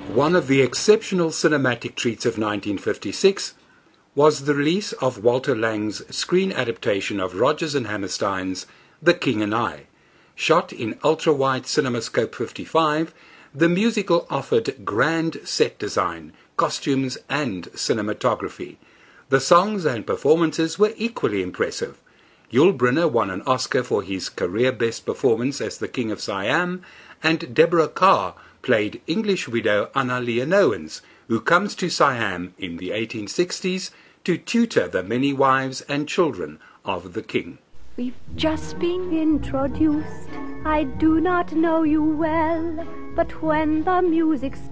One of the exceptional cinematic treats of 1956 was the release of Walter Lang's screen adaptation of Rodgers and Hammerstein's The King and I. Shot in ultra-wide CinemaScope 55, the musical offered grand set design, costumes and cinematography. The songs and performances were equally impressive. Yul Brynner won an Oscar for his career best performance as the King of Siam, and Deborah Kerr played English widow Anna Leonowens, who comes to Siam in the 1860s to tutor the many wives and children of the king. We've just been introduced. I do not know you well, but when the music